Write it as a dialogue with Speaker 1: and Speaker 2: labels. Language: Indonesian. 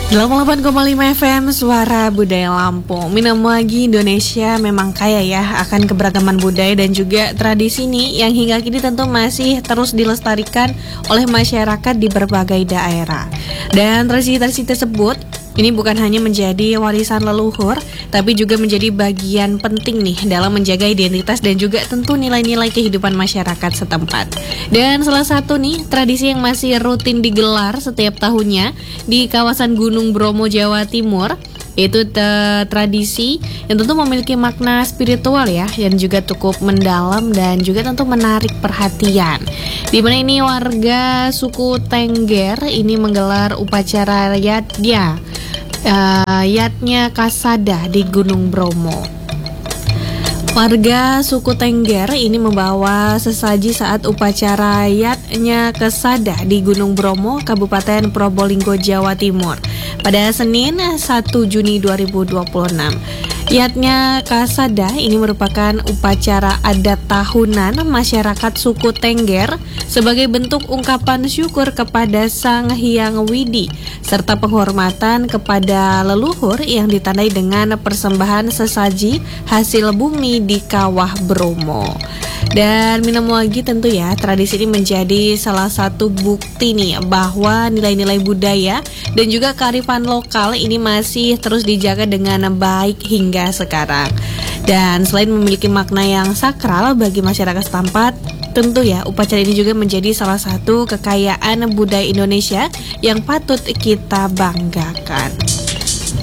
Speaker 1: 88,5 FM Suara Budaya Lampung. Minum lagi Indonesia memang kaya ya akan keberagaman budaya dan juga tradisi nih yang hingga kini tentu masih terus dilestarikan oleh masyarakat di berbagai daerah. Dan tradisi-tradisi tersebut ini bukan hanya menjadi warisan leluhur, tapi juga menjadi bagian penting nih dalam menjaga identitas dan juga tentu nilai-nilai kehidupan masyarakat setempat. Dan salah satu nih tradisi yang masih rutin digelar setiap tahunnya di kawasan Gunung Bromo, Jawa Timur, yaitu tradisi yang tentu memiliki makna spiritual ya, yang juga cukup mendalam dan juga tentu menarik perhatian. Di mana ini warga suku Tengger ini menggelar upacara Yatnya Kasada di Gunung Bromo. Warga suku Tengger ini membawa sesaji saat upacara Yatnya Kasada di Gunung Bromo, Kabupaten Probolinggo, Jawa Timur pada Senin 1 Juni 2026. Yatnya Kasada ini merupakan upacara adat tahunan masyarakat suku Tengger sebagai bentuk ungkapan syukur kepada Sang Hyang Widi serta penghormatan kepada leluhur yang ditandai dengan persembahan sesaji hasil bumi di Kawah Bromo. Dan minum lagi tentu ya, tradisi ini menjadi salah satu bukti nih bahwa nilai-nilai budaya dan juga kearifan lokal ini masih terus dijaga dengan baik hingga sekarang. Dan selain memiliki makna yang sakral bagi masyarakat setempat, tentu ya upacara ini juga menjadi salah satu kekayaan budaya Indonesia yang patut kita banggakan.